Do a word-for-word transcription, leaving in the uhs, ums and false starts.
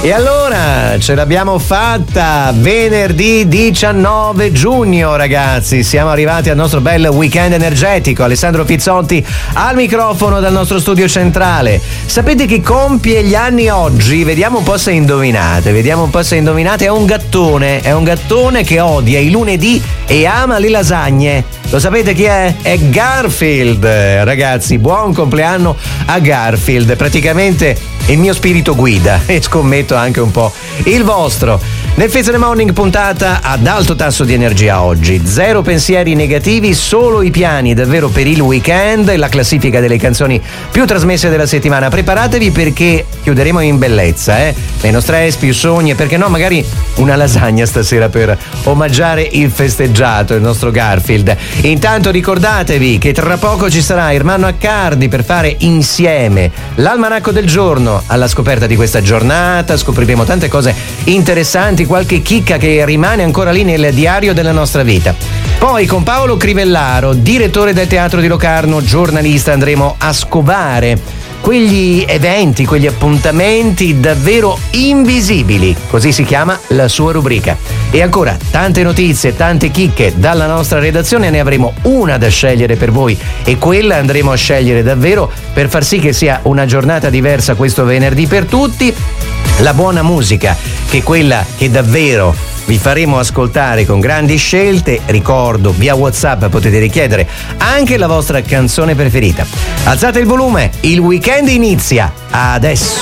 E allora ce l'abbiamo fatta, venerdì diciannove giugno, ragazzi, siamo arrivati al nostro bel weekend energetico. Alessandro Pizzotti al microfono dal nostro studio centrale. Sapete chi compie gli anni oggi? Vediamo un po' se indovinate, vediamo un po' se indovinate. È un gattone, è un gattone che odia i lunedì e ama le lasagne. Lo sapete chi è? È Garfield, ragazzi, buon compleanno a Garfield, praticamente il mio spirito guida e scommetto anche un po' il vostro. Nel Fez in the Morning puntata ad alto tasso di energia oggi, zero pensieri negativi, solo i piani davvero per il weekend e la classifica delle canzoni più trasmesse della settimana. Preparatevi perché chiuderemo in bellezza, eh? Meno stress, più sogni e perché no magari una lasagna stasera per omaggiare il festeggiato, il nostro Garfield. Intanto ricordatevi che tra poco ci sarà Ermanno Accardi per fare insieme l'almanacco del giorno alla scoperta di questa giornata. Scopriremo tante cose interessanti, qualche chicca che rimane ancora lì nel diario della nostra vita. Poi con Paolo Crivellaro, direttore del Teatro di Locarno, giornalista, andremo a scovare quegli eventi, quegli appuntamenti davvero invisibili, così si chiama la sua rubrica. E ancora tante notizie, tante chicche dalla nostra redazione, ne avremo una da scegliere per voi e quella andremo a scegliere davvero per far sì che sia una giornata diversa questo venerdì per tutti. La buona musica, che è quella che davvero vi faremo ascoltare con grandi scelte. Ricordo, via WhatsApp potete richiedere anche la vostra canzone preferita. Alzate il volume, il weekend inizia adesso.